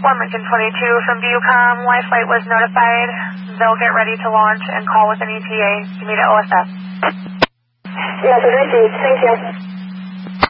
Wilmington 22 from Bucom. Life flight was notified. They'll get ready to launch and call with an ETA to meet at OSF. Message received. Thank you.